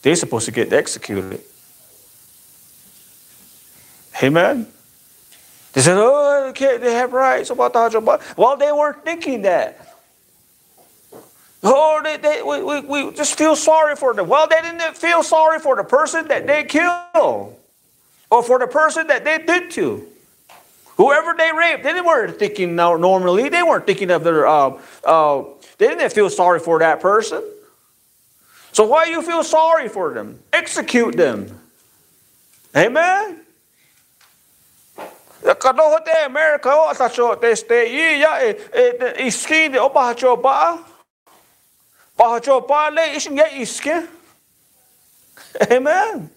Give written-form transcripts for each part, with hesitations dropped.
they're supposed to get executed. Amen? They said, oh, they have rights. Well, they weren't thinking that. Oh, we just feel sorry for them. Well, they didn't feel sorry for the person that they killed or for the person that they did to. Whoever they raped, they weren't thinking normally. They weren't thinking of their, they didn't feel sorry for that person. So why do you feel sorry for them? Execute them. Amen? America, amen.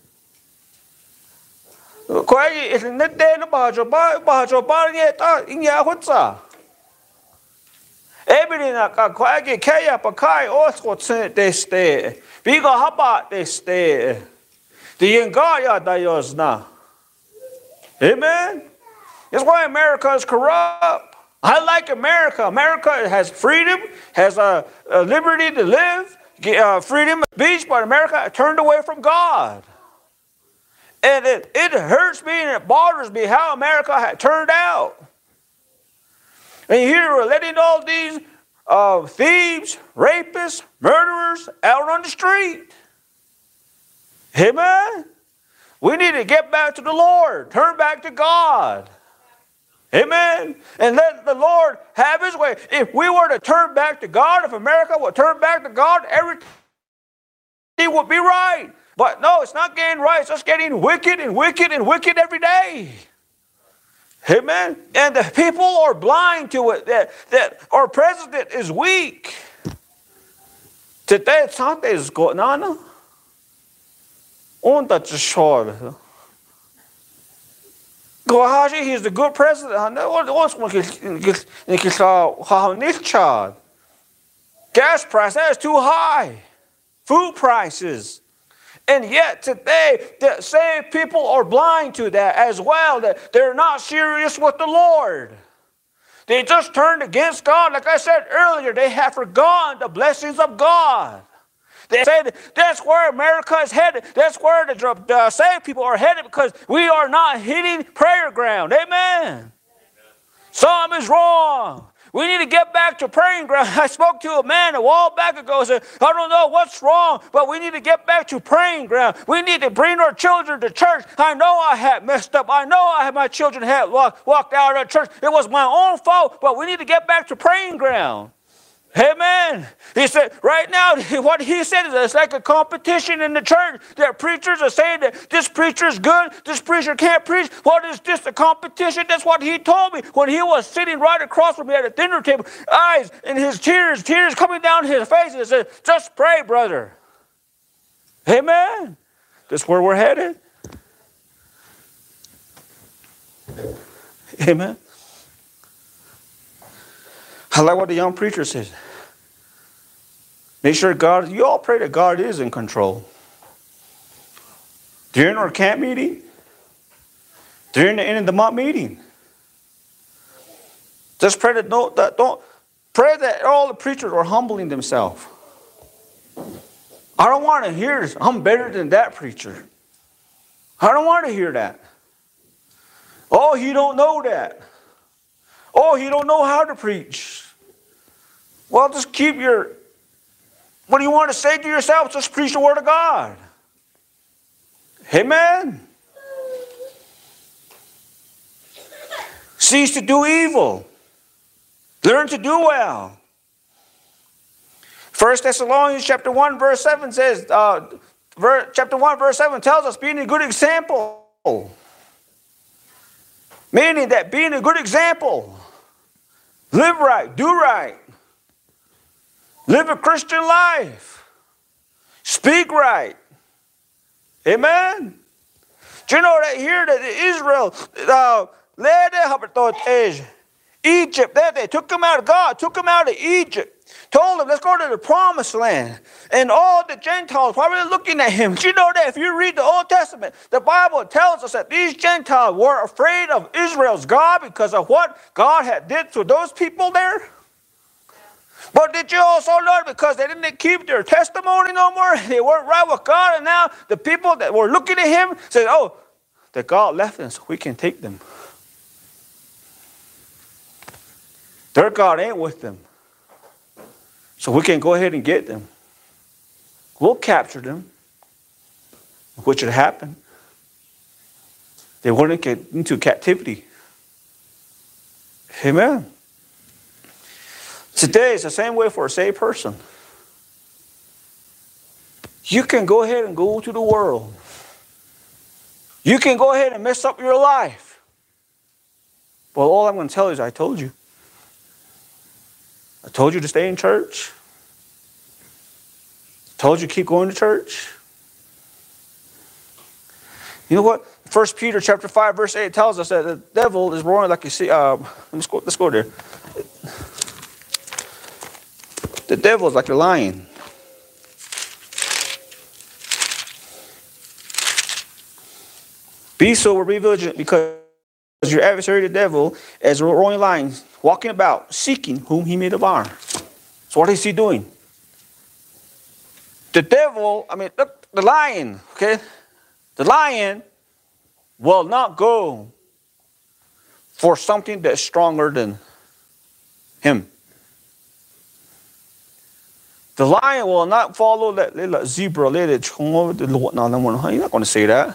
Amen. That's why America is corrupt. I like America. America has freedom, has a liberty to live, freedom of speech, but America turned away from God. And it hurts me and it bothers me how America had turned out. And here we're letting all these thieves, rapists, murderers out on the street. Amen? We need to get back to the Lord. Turn back to God. Amen? And let the Lord have His way. If we were to turn back to God, if America would turn back to God, everything would be right. But no, it's not getting right. It's just getting wicked and wicked and wicked every day. Amen? And the people are blind to it, that our president is weak. Today, something is going on. He's the good president. Gas price, that is too high. Food prices. And yet today, the same people are blind to that as well. That they're not serious with the Lord. They just turned against God. Like I said earlier, they have forgotten the blessings of God. They said that's where America is headed. That's where the saved people are headed because we are not hitting prayer ground. Amen. Something is wrong. We need to get back to praying ground. I spoke to a man a while back ago and said, I don't know what's wrong, but we need to get back to praying ground. We need to bring our children to church. I know I had messed up. I know my children had walked out of church. It was my own fault, but we need to get back to praying ground. Amen. He said, right now, what he said is it's like a competition in the church. That preachers are saying that this preacher is good, this preacher can't preach. What is this, a competition? That's what he told me when he was sitting right across from me at a dinner table. Eyes and his tears coming down his face. He said, just pray, brother. Amen. That's where we're headed. Amen. I like what the young preacher says. Make sure you all pray that God is in control. During our camp meeting, during the end of the month meeting, just pray pray that all the preachers are humbling themselves. I don't want to hear this. I'm better than that preacher. I don't want to hear that. Oh, he don't know that. Oh, you don't know how to preach. Well, just keep what do you want to say to yourself? Just preach the Word of God. Amen. Cease to do evil. Learn to do well. 1 Thessalonians chapter 1 verse 7 says, chapter 1 verse 7 tells us being a good example. Meaning that being a good example. Live right, do right. Live a Christian life. Speak right. Amen. Do you know that here that Israel led Egypt, they took them out of God, took them out of Egypt. Told them, let's go to the promised land. And all the Gentiles probably looking at him. Do you know that if you read the Old Testament, the Bible tells us that these Gentiles were afraid of Israel's God because of what God had did to those people there? But did you also learn because they didn't keep their testimony no more? They weren't right with God, and now the people that were looking at him said, oh, that God left them so we can take them. Their God ain't with them. So we can go ahead and get them. We'll capture them. Which would happen. They wouldn't get into captivity. Amen. Today is the same way for a saved person. You can go ahead and go to the world. You can go ahead and mess up your life. But all I'm going to tell you is I told you. I told you to stay in church. I told you to keep going to church. You know what? 1 Peter chapter 5, verse 8 tells us that the devil is roaring like you see. Let's go there. The devil is like a lion. Be sober, be vigilant, because your adversary, the devil, as a roaring lion, walking about, seeking whom he may devour. So what is he doing? The devil, look, the lion, okay? The lion will not go for something that's stronger than him. The lion will not follow that little zebra, he's not going to say that.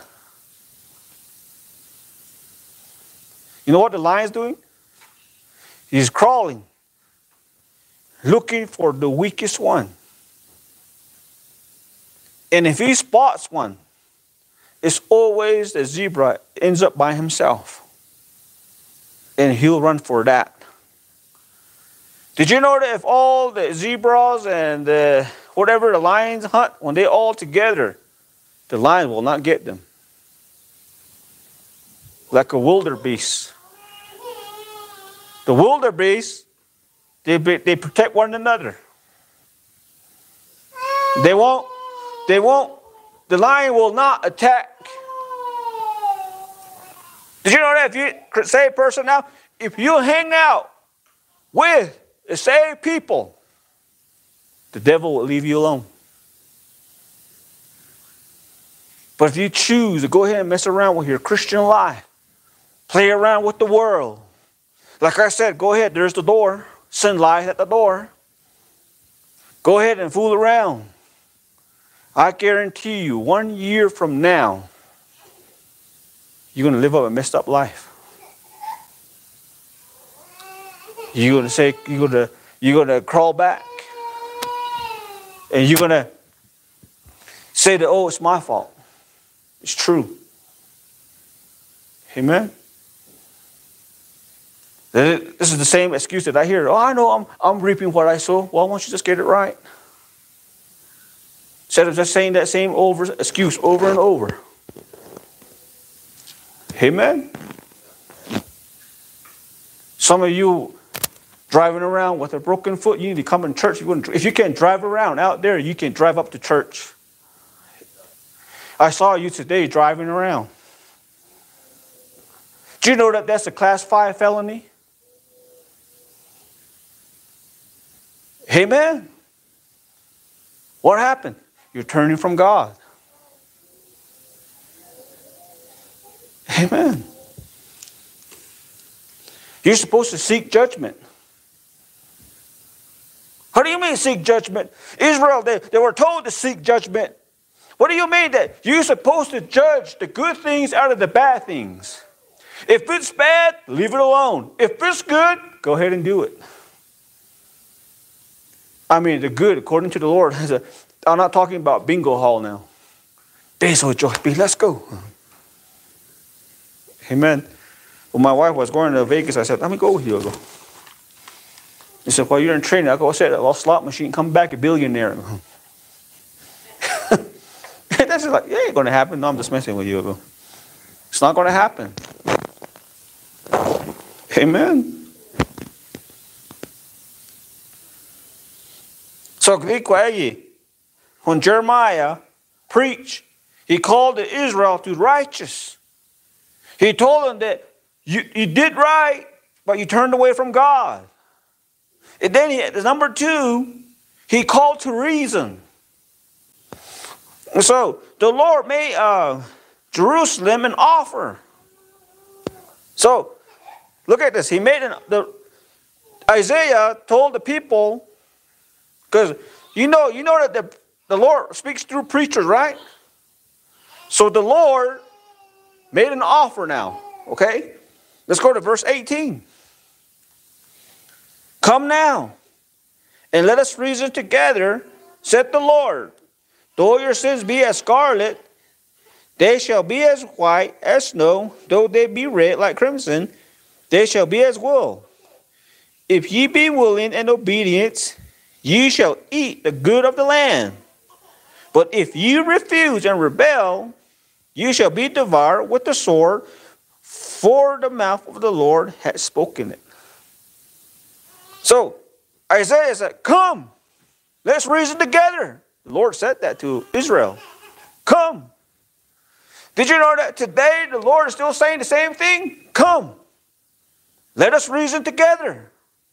You know what the lion's doing? He's crawling, looking for the weakest one. And if he spots one, it's always the zebra ends up by himself. And he'll run for that. Did you know that if all the zebras and whatever the lions hunt, when they all together, the lion will not get them? Like a wildebeest. The wildebeest, they protect one another. They won't, the lion will not attack. Did you know that if you say a person now, if you hang out with the saved people, the devil will leave you alone. But if you choose to go ahead and mess around with your Christian life, play around with the world, like I said, go ahead, there's the door. Sin lies at the door. Go ahead and fool around. I guarantee you, 1 year from now, you're going to live up a messed up life. You're going to say, you're going to crawl back. And you're going to say that, oh, it's my fault. It's true. Amen? This is the same excuse that I hear. Oh, I know I'm reaping what I sow. Well, why don't you just get it right? Instead of just saying that same excuse over and over. Amen? Some of you driving around with a broken foot, you need to come in church. If you can't drive around out there, you can drive up to church. I saw you today driving around. Do you know that that's a class 5 felony? Amen? What happened? You're turning from God. Amen. You're supposed to seek judgment. What do you mean seek judgment? Israel, they were told to seek judgment. What do you mean that you're supposed to judge the good things out of the bad things? If it's bad, leave it alone. If it's good, go ahead and do it. The good, according to the Lord, I'm not talking about bingo hall now. Let's go. Amen. When my wife was going to Vegas, I said, let me go with you. I go. He said, well, you're in training. I go, I said, a slot machine, come back a billionaire. That's just like, it ain't going to happen. No, I'm just messing with you. I go, it's not going to happen. Amen. So, when Jeremiah preached, he called Israel to righteous. He told them that you did right, but you turned away from God. And then number 2, he called to reason. And so the Lord made Jerusalem an offer. So look at this. He made Isaiah told the people, because you know that the Lord speaks through preachers, right? So the Lord made an offer now. Okay? Let's go to verse 18. Come now, and let us reason together, said the Lord. Though your sins be as scarlet, they shall be as white as snow. Though they be red like crimson, they shall be as wool. If ye be willing and obedient, ye shall eat the good of the land. But if ye refuse and rebel, ye shall be devoured with the sword, for the mouth of the Lord has spoken it. So Isaiah said, come, let's reason together. The Lord said that to Israel. Come. Did you know that today the Lord is still saying the same thing? Come. Let us reason together.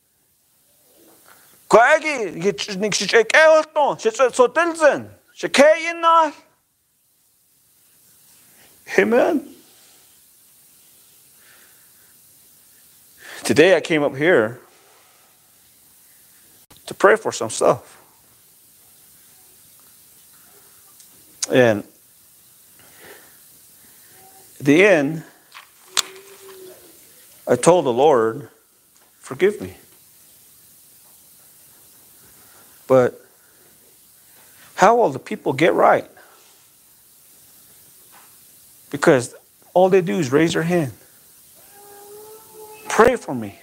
Amen. Today I came up here to pray for some stuff. And at the end, I told the Lord, forgive me. But how will the people get right? Because all they do is raise their hand. Pray for me.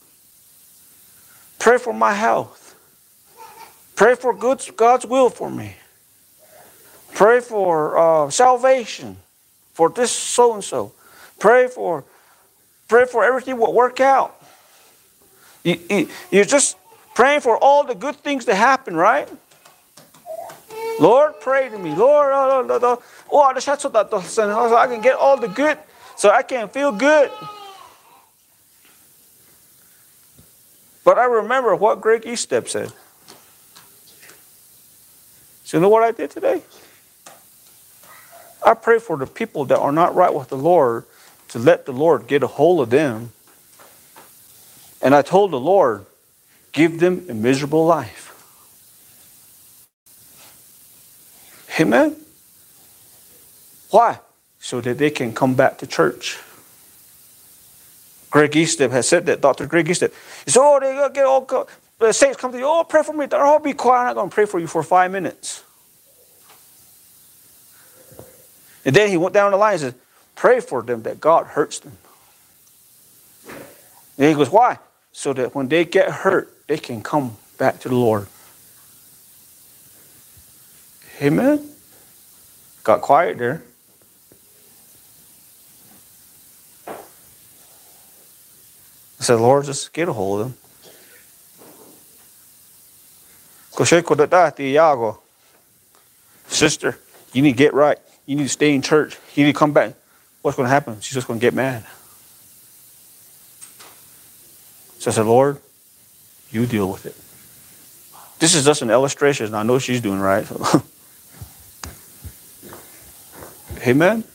Pray for my health. Pray for God's will for me. Pray for salvation for this so-and-so. Pray for everything will work out. You're just praying for all the good things to happen, right? Lord, pray to me. Lord, so I can get all the good, so I can feel good. But I remember what Greg Eastep said. So you know what I did today? I pray for the people that are not right with the Lord to let the Lord get a hold of them. And I told the Lord, give them a miserable life. Amen? Why? So that they can come back to church. Greg Eastep has said that, Dr. Greg Eastep. He said, oh, they get all, the saints come to you, oh, pray for me. Oh, be quiet, I'm not going to pray for you for 5 minutes. And then he went down the line and said, pray for them that God hurts them. And he goes, why? So that when they get hurt, they can come back to the Lord. Amen? Got quiet there. I said, Lord, just get a hold of them. Sister, you need to get right. You need to stay in church. You need to come back. What's going to happen? She's just going to get mad. So I said, Lord, you deal with it. This is just an illustration, and I know she's doing right. So. Amen?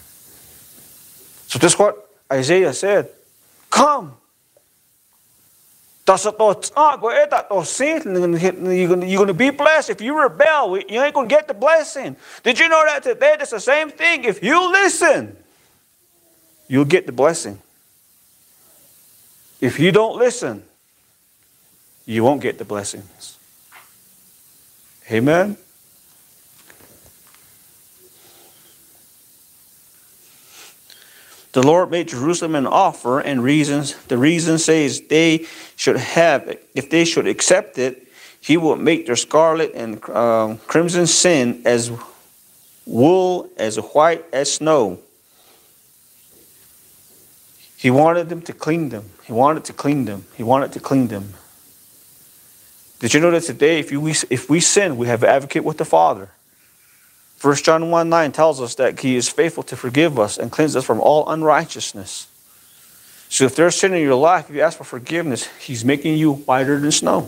So this is what Isaiah said. Come. You're going to be blessed. If you rebel, you ain't going to get the blessing. Did you know that today it's the same thing? If you listen, you'll get the blessing. If you don't listen, you won't get the blessings. Amen? The Lord made Jerusalem an offer and reasons. The reason says they should have it. If they should accept it, he will make their scarlet and crimson sin as wool, as white as snow. He wanted them to clean them. He wanted to clean them. He wanted to clean them. Did you know that today, if we sin, we have an advocate with the Father? 1 John 1:9 tells us that he is faithful to forgive us and cleanse us from all unrighteousness. So if there's sin in your life, if you ask for forgiveness, He's making you whiter than snow.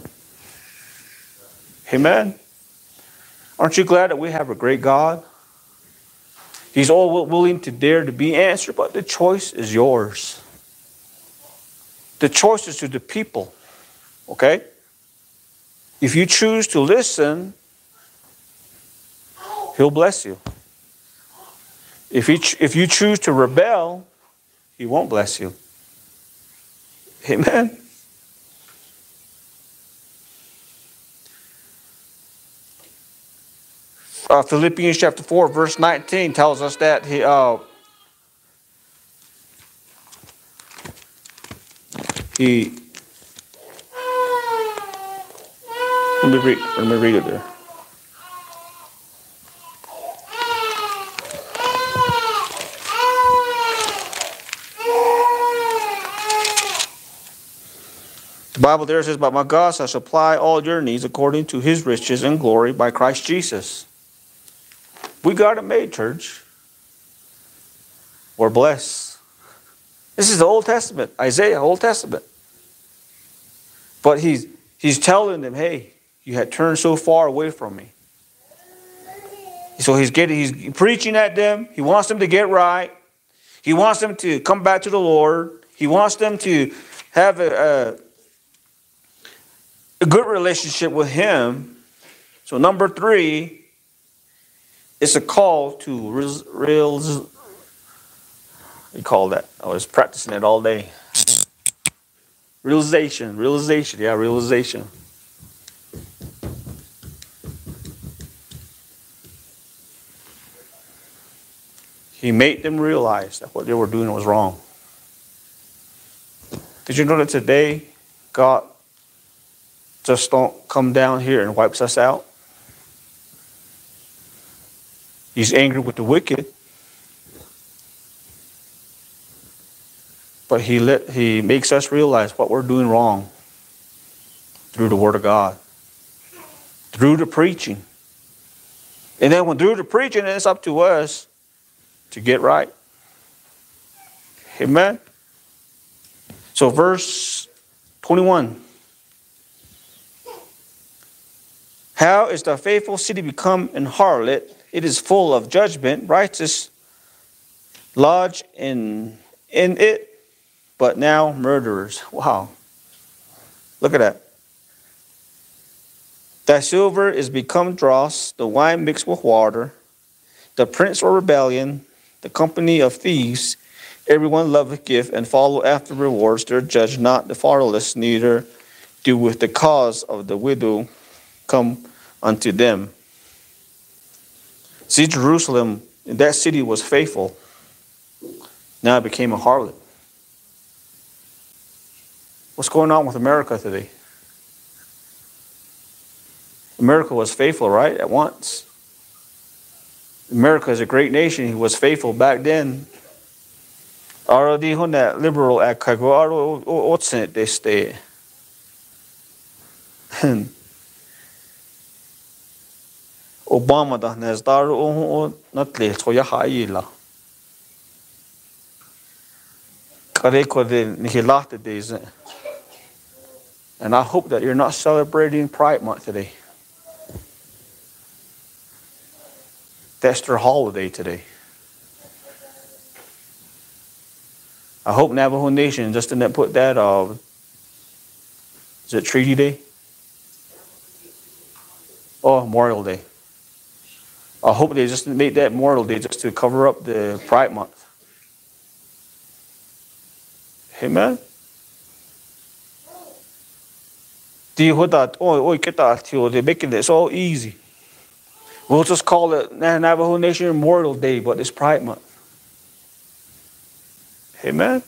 Amen. Aren't you glad that we have a great God? He's all willing to dare to be answered, but the choice is yours. The choice is to the people. Okay? If you choose to listen, He'll bless you. If you choose to rebel, He won't bless you. Amen. Philippians chapter 4, verse 19 tells us that he let me read it there. The Bible there says, "But my God shall supply all your needs according to His riches and glory by Christ Jesus." We got it made, church. We're blessed. This is the Old Testament, Isaiah, Old Testament. But he's telling them, hey, you had turned so far away from me. So he's preaching at them. He wants them to get right. He wants them to come back to the Lord. He wants them to have a good relationship with Him. So number 3, it's a call to we call that. I was practicing it all day. Realization. Yeah, realization. He made them realize that what they were doing was wrong. Did you know that today God just don't come down here and wipes us out? He's angry with the wicked. But He makes us realize what we're doing wrong through the Word of God, through the preaching. And then through the preaching, it's up to us to get right. Amen. So verse 21. How is the faithful city become an harlot? It is full of judgment, righteous lodge in it, but now murderers. Wow. Look at that. Thy silver is become dross, the wine mixed with water, the prince of rebellion, the company of thieves. Everyone loveth gift and follow after rewards. They judge not the fatherless, neither do with the cause of the widow come unto them. See, Jerusalem, that city was faithful. Now it became a harlot. What's going on with America today? America was faithful, right, at once. America is a great nation. He was faithful back then. Already on that liberal at Kagwaro, what's in it this day? Obama da nezdar o natle toya haila. Kare ko de nihilate days. And I hope that you're not celebrating Pride Month today. That's their holiday today. I hope Navajo Nation just didn't put that, is it Treaty Day? Oh, Memorial Day. I hope they just made that Memorial Day just to cover up the Pride Month. Amen? They're making it so easy. We'll just call it Navajo Nation Memorial Day, but it's Pride Month. Amen?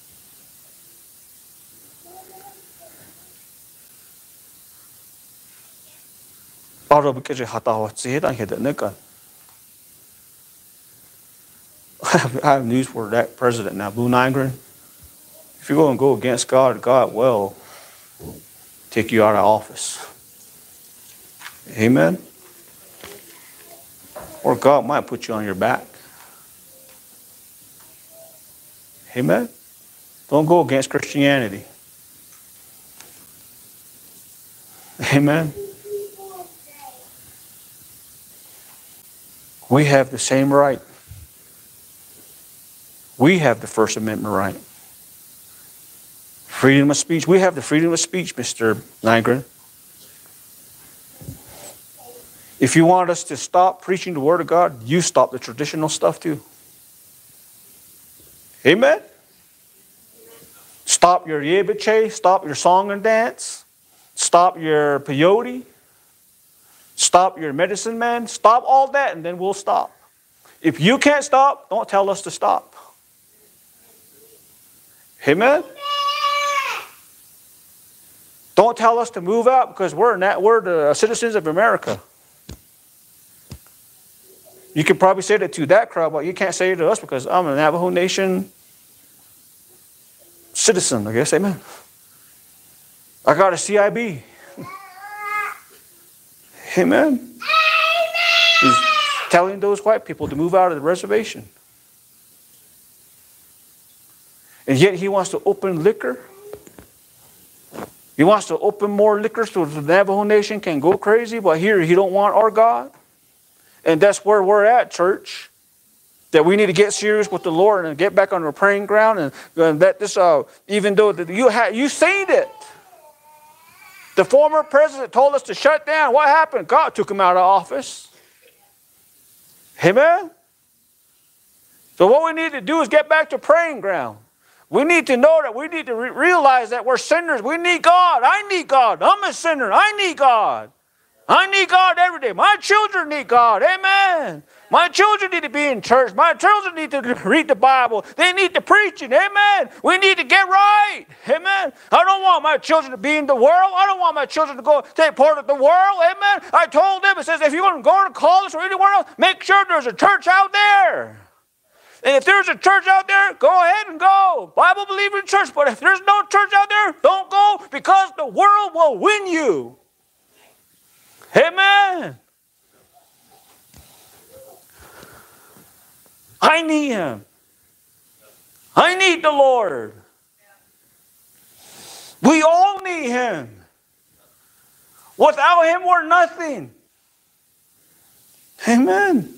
I have news for that president now, Blue Nygren. If you're going to go against God, God will take you out of office. Amen? Or God might put you on your back. Amen? Don't go against Christianity. Amen. We have the same right. We have the First Amendment right. Freedom of speech. We have the freedom of speech, Mr. Nygren. If you want us to stop preaching the Word of God, you stop the traditional stuff too. Amen? Stop your yebiche, stop your song and dance, stop your peyote, stop your medicine man, stop all that and then we'll stop. If you can't stop, don't tell us to stop. Amen? Don't tell us to move out because we're the citizens of America. You can probably say that to that crowd, but you can't say it to us because I'm a Navajo Nation citizen, I guess. Amen. I got a CIB. Amen. He's telling those white people to move out of the reservation. And yet he wants to open liquor. He wants to open more liquor so the Navajo Nation can go crazy, but here he don't want our God. And that's where we're at, church. That we need to get serious with the Lord and get back on the praying ground and let this, even though you seen it. The former president told us to shut down. What happened? God took him out of office. Amen? So what we need to do is get back to praying ground. We need to know that we need to realize that we're sinners. We need God. I need God. I'm a sinner. I need God. I need God every day. My children need God. Amen. My children need to be in church. My children need to read the Bible. They need to preach it. Amen. We need to get right. Amen. I don't want my children to be in the world. I don't want my children to go take part of the world. Amen. I told them, it says, if you're going to go to college or anywhere else, make sure there's a church out there. And if there's a church out there, go ahead and go. Bible believing church. But if there's no church out there, don't go because the world will win you. Amen. I need Him. I need the Lord. We all need Him. Without Him, we're nothing. Amen.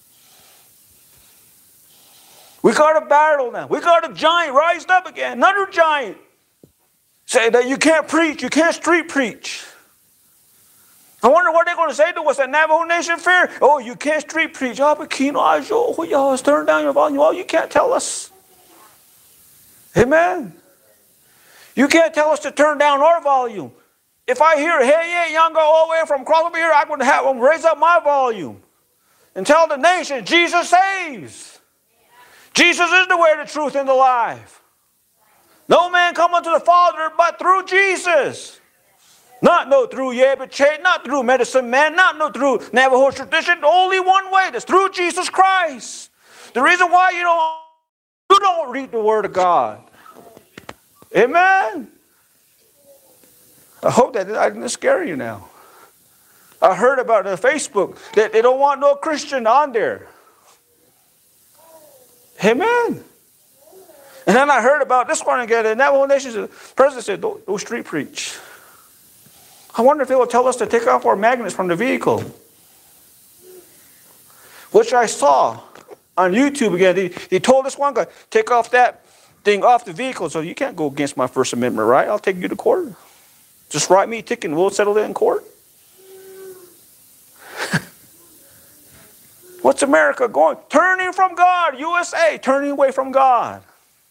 We got a battle now. We got a giant rised up again. Another giant. Say that you can't preach. You can't street preach. I wonder what they're going to say to us at Navajo Nation Fair. Oh, you can't street preach. Turn down your volume. Oh, you can't tell us. Amen. You can't tell us to turn down our volume. If I hear, hey, yeah, young girl all the way from across over here, I'm going to raise up my volume and tell the nation, Jesus saves. Jesus is the way, the truth, and the life. No man come unto the Father but through Jesus. Not through Yebiche, not through medicine man, not through Navajo tradition. Only one way. That's through Jesus Christ. The reason why you don't read the Word of God. Amen. I hope that I didn't scare you now. I heard about the Facebook that they don't want no Christian on there. Amen. And then I heard about this one again. The Navajo Nation's president said, don't street preach. I wonder if they will tell us to take off our magnets from the vehicle. Which I saw on YouTube again. He told this one guy, take off that thing off the vehicle so you can't go against my First Amendment right. I'll take you to court. Just write me a ticket and we'll settle it in court. What's America going? Turning from God. USA, turning away from God.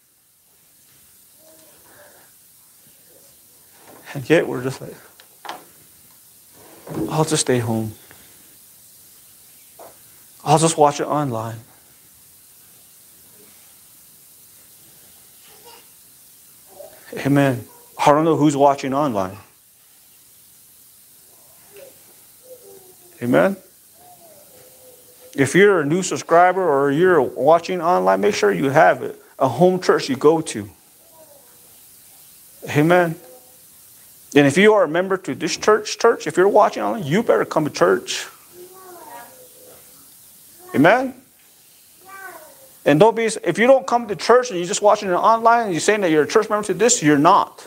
And yet we're just like, I'll just stay home. I'll just watch it online. Amen. I don't know who's watching online. Amen. If you're a new subscriber or you're watching online, make sure you have it. A home church you go to. Amen. And if you are a member to this church, if you're watching online, you better come to church. Amen? And don't be, if you don't come to church and you're just watching it online and you're saying that you're a church member to this, you're not.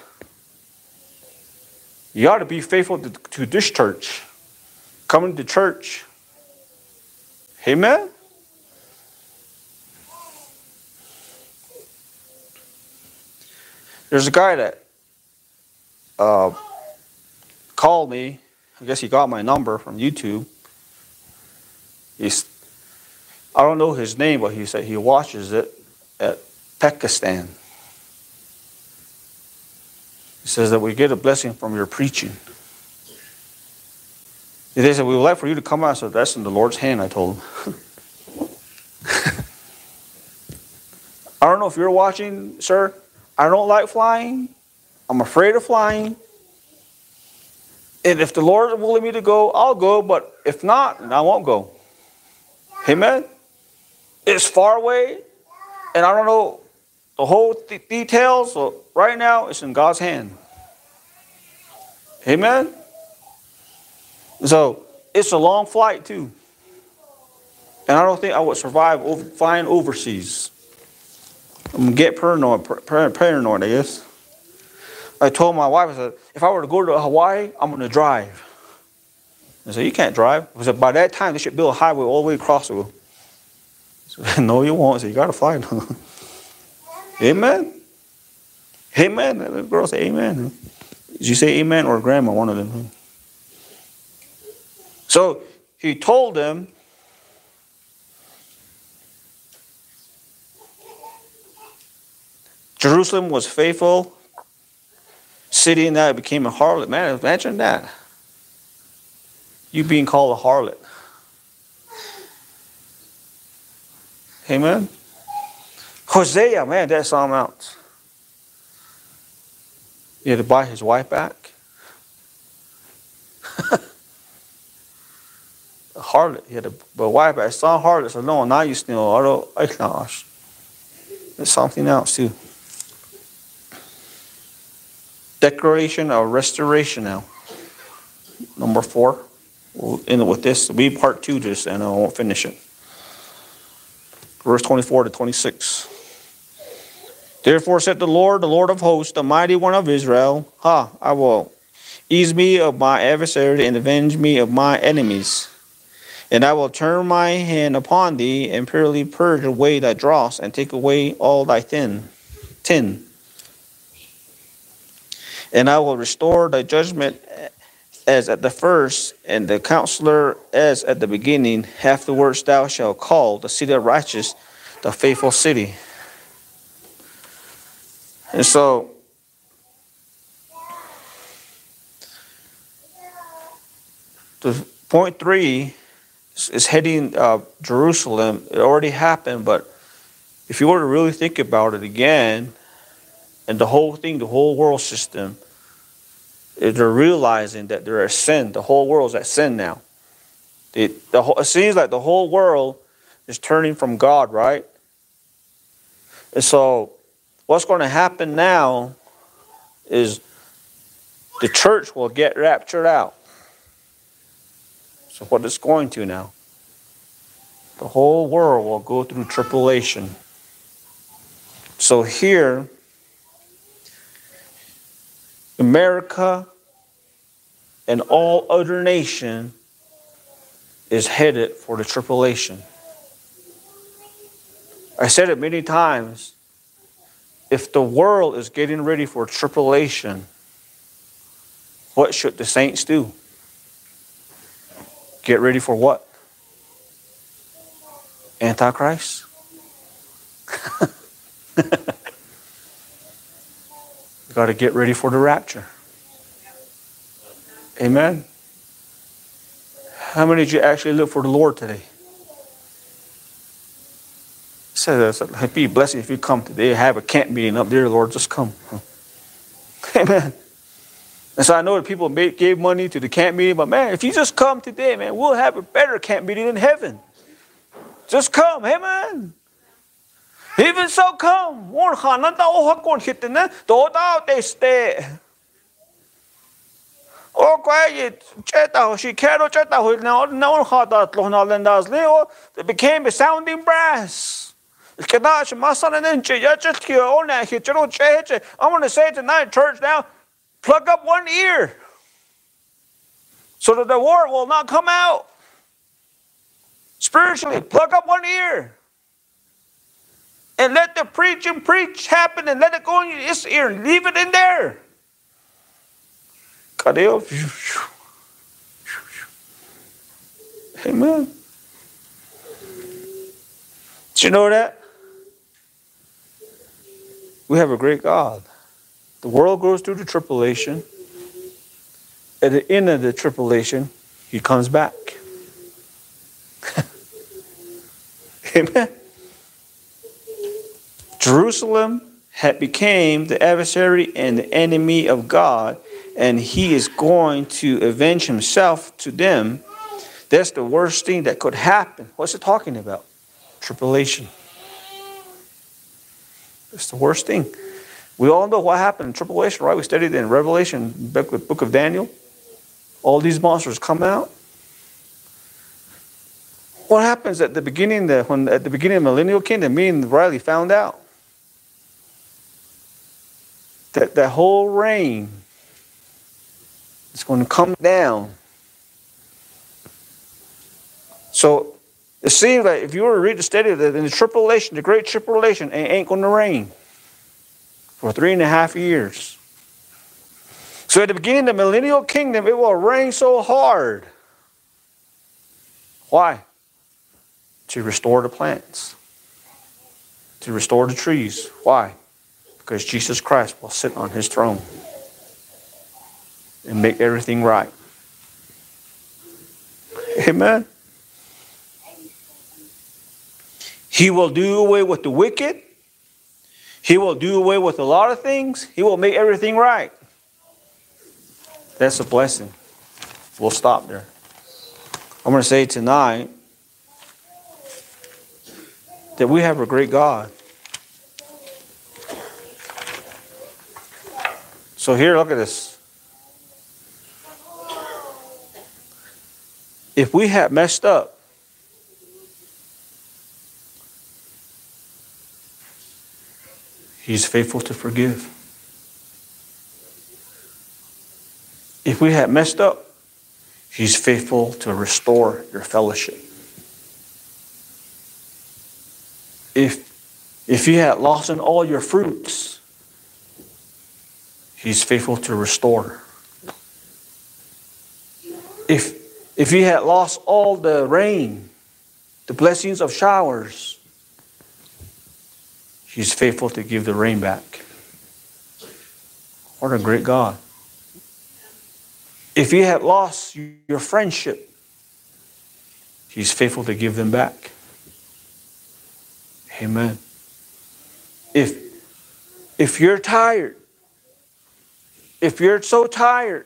You ought to be faithful to this church. Coming to church. Amen? There's a guy that called me. I guess he got my number from YouTube. I don't know his name, but he said he watches it at Pakistan. He says that we get a blessing from your preaching. They said, we would like for you to come out. I said, that's in the Lord's hand, I told him. I don't know if you're watching, sir. I don't like flying. I'm afraid of flying. And if the Lord is willing me to go, I'll go. But if not, then I won't go. Amen? It's far away. And I don't know the whole details. So right now, it's in God's hand. Amen? So, it's a long flight too. And I don't think I would survive flying overseas. I'm going to get paranoid, I guess. I told my wife, I said, if I were to go to Hawaii, I'm going to drive. I said, you can't drive. I said, by that time, they should build a highway all the way across the world. I said, no, you won't. I said, you got to fly. Amen? Amen. The girl said, amen. Did you say amen or grandma? One of them. So he told them, Jerusalem was faithful city, and that became a harlot. Man, imagine that. You being called a harlot. Amen. Hosea, man, that's something else. He had to buy his wife back. A harlot. He had to buy a wife back. It's not harlot. So no, now you still. It's something else too. Declaration of restoration now. Number 4. We'll end it with this. It'll be part 2 to this, and I won't finish it. Verse 24 to 26. Therefore said the Lord of hosts, the mighty one of Israel, I will ease me of my adversary and avenge me of my enemies. And I will turn my hand upon thee and purely purge away thy dross and take away all thy tin. And I will restore thy judgment as at the first, and the counselor as at the beginning. Afterwards thou shalt call the city of righteous, the faithful city. And so, the point 3 is heading Jerusalem. It already happened, but if you were to really think about it again, and the whole thing, the whole world system, they're realizing that they're at sin. The whole world's at sin now. It seems like the whole world is turning from God, right? And so what's going to happen now is the church will get raptured out. So what it's going to now? The whole world will go through tribulation. So here, America and all other nation is headed for the tribulation. I said it many times. If the world is getting ready for tribulation, what should the saints do? Get ready for what? Antichrist? You got to get ready for the rapture. Amen. How many did you actually look for the Lord today? It says it'd be a blessing if you come today. Have a camp meeting up there, Lord. Just come. Amen. And so I know that people gave money to the camp meeting, but man, if you just come today, man, we'll have a better camp meeting in heaven. Just come. Amen. Even so, come. It became a sounding brass. I want to say tonight, church, now, plug up one ear so that the word will not come out. Spiritually, plug up one ear. And let the preach happen and let it go in this ear and leave it in there. Amen. Did you know that? We have a great God. The world goes through the tribulation. At the end of the tribulation, He comes back. Amen. Jerusalem had become the adversary and the enemy of God, and He is going to avenge Himself to them. That's the worst thing that could happen. What's it talking about? Tribulation. It's the worst thing. We all know what happened in tribulation, right? We studied in Revelation, the book of Daniel. All these monsters come out. What happens at the beginning? When at the beginning of the millennial kingdom, me and Riley found out that that whole rain is going to come down. So it seems like if you were to read the study that in the tribulation, the great tribulation, it ain't going to rain for 3.5 years. So at the beginning of the millennial kingdom, it will rain so hard. Why? To restore the plants. To restore the trees. Why? Because Jesus Christ will sit on His throne and make everything right. Amen. He will do away with the wicked. He will do away with a lot of things. He will make everything right. That's a blessing. We'll stop there. I'm going to say tonight that we have a great God. So here, look at this. If we had messed up, He's faithful to forgive. If we had messed up, He's faithful to restore your fellowship. If you had lost in all your fruits, He's faithful to restore. If you had lost all the rain, the blessings of showers, He's faithful to give the rain back. What a great God. If you had lost your friendship, He's faithful to give them back. Amen. If you're tired, if you're so tired,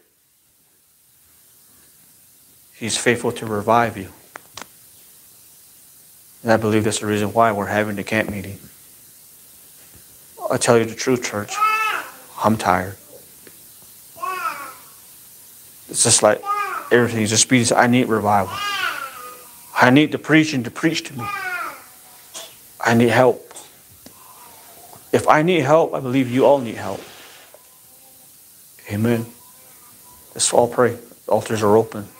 He's faithful to revive you. And I believe that's the reason why we're having the camp meeting. I tell you the truth, church. I'm tired. It's just like everything just speaks. I need revival. I need the preaching to preach to me. I need help. If I need help, I believe you all need help. Amen. Let's all pray. The altars are open.